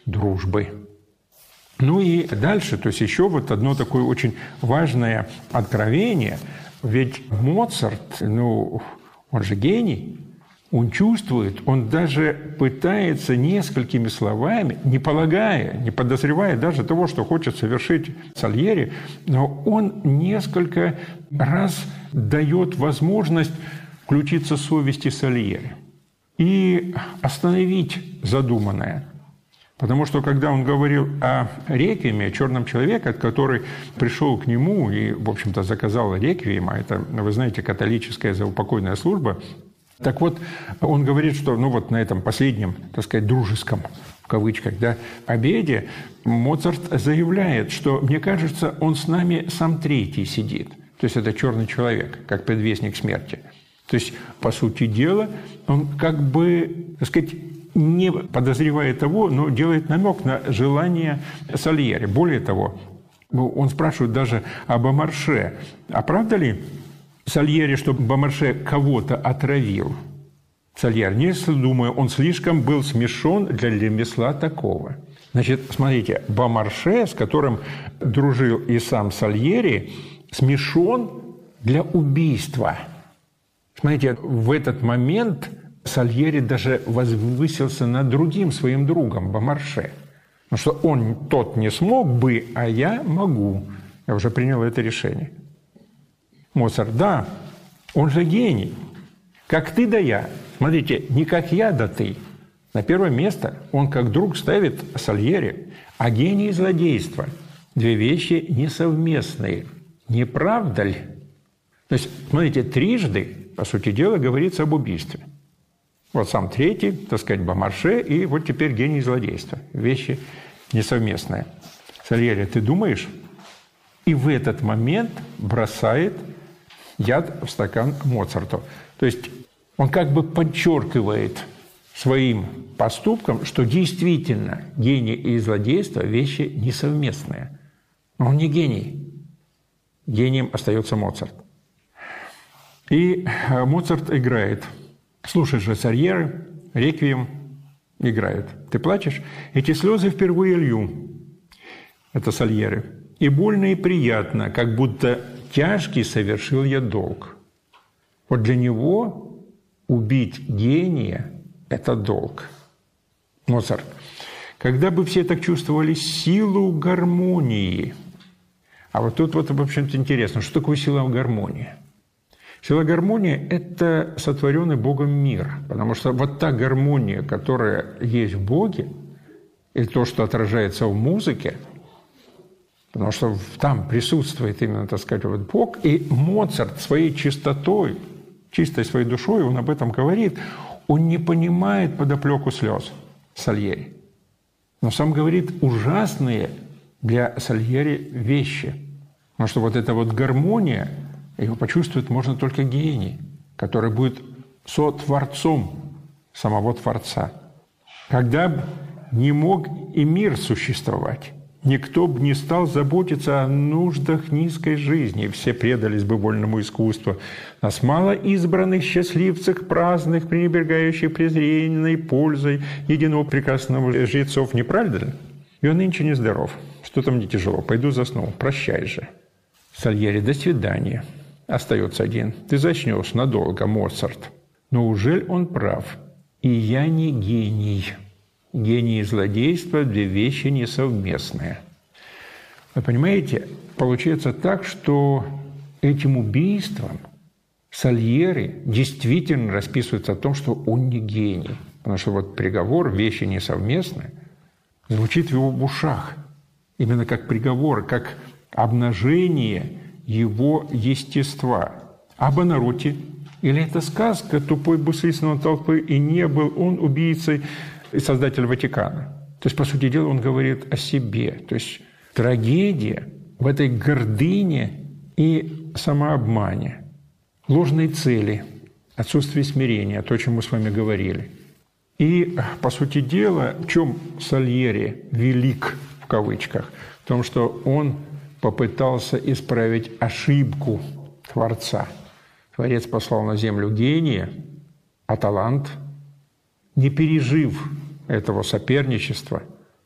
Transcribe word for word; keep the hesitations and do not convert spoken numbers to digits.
дружбы. Ну и дальше, то есть еще вот одно такое очень важное откровение. Ведь Моцарт, ну, он же гений, он чувствует, он даже пытается несколькими словами, не полагая, не подозревая даже того, что хочет совершить Сальери, но он несколько раз дает возможность включиться совести Сальери и остановить задуманное. Потому что, когда он говорил о реквиеме, о черном человеке, который пришел к нему и, в общем-то, заказал реквием, а это, вы знаете, католическая заупокойная служба, так вот, он говорит, что ну вот на этом последнем, так сказать, дружеском, в кавычках, да, обеде Моцарт заявляет, что, мне кажется, он с нами сам третий сидит. То есть это черный человек, как предвестник смерти. То есть, по сути дела, он как бы, так сказать, не подозревая того, но делает намек на желание Сальери. Более того, он спрашивает даже об Бомарше. А правда ли Сальери, что Бомарше кого-то отравил? Сальери, не думаю, он слишком был смешон для ремесла такого. Значит, смотрите, Бомарше, с которым дружил и сам Сальери, смешон для убийства. Смотрите, в этот момент Сальери даже возвысился над другим своим другом, Бомарше. Потому что он тот не смог бы, а я могу. Я уже принял это решение. Моцарт, да, он же гений. Как ты да я. Смотрите, не как я да ты. На первое место он как друг ставит Сальери. А гений и злодейство – две вещи несовместные. Не правда ли? То есть, смотрите, трижды, по сути дела, говорится об убийстве. Вот сам третий, так сказать, Бомарше, и вот теперь гений злодейства. Вещи несовместные. Сальери, ты думаешь? И в этот момент бросает яд в стакан Моцарту. То есть он как бы подчеркивает своим поступком, что действительно гений и злодейство – вещи несовместные. Но он не гений. Гением остается Моцарт. И Моцарт играет. Слушай же Сальери, реквием играет. Ты плачешь? Эти слезы впервые лью. Это Сальери. И больно, и приятно, как будто тяжкий совершил я долг. Вот для него убить гения – это долг. Моцарт. Когда бы все так чувствовали силу гармонии. А вот тут вот, в общем-то, интересно, что такое сила гармонии? Сила гармонии – это сотворенный Богом мир. Потому что вот та гармония, которая есть в Боге, и то, что отражается в музыке, потому что там присутствует именно, так сказать, вот Бог, и Моцарт своей чистотой, чистой своей душой, он об этом говорит, он не понимает подоплеку слез Сальери. Но сам говорит ужасные для Сальери вещи. Потому что вот эта вот гармония, его почувствовать можно только гений, который будет сотворцом самого Творца. Когда бы не мог и мир существовать, никто бы не стал заботиться о нуждах низкой жизни, все предались бы вольному искусству. Нас мало избранных счастливцев, праздных, пренебрегающих презренной пользой единого прекрасного жрецов, не правда ли? И он нынче нездоров. Что-то мне тяжело, пойду засну, прощай же. Сальери, до свидания. Остается один. Ты заснешь надолго, Моцарт. Но ужель он прав? И я не гений. Гений и злодейство – две вещи несовместные. Вы понимаете, получается так, что этим убийством Сальери действительно расписывается о том, что он не гений. Потому что вот приговор «вещи несовместные» звучит в его ушах. Именно как приговор, как обнажение его естества. А Бонароти? Или это сказка «Тупой быстрительной толпы» и не был он убийцей и создатель Ватикана? То есть, по сути дела, он говорит о себе. То есть трагедия в этой гордыне и самообмане, ложной цели, отсутствие смирения, то, о чем мы с вами говорили. И, по сути дела, в чем Сальери велик, в кавычках? В том, что он попытался исправить ошибку Творца. Творец послал на землю гения, а талант, не пережив этого соперничества,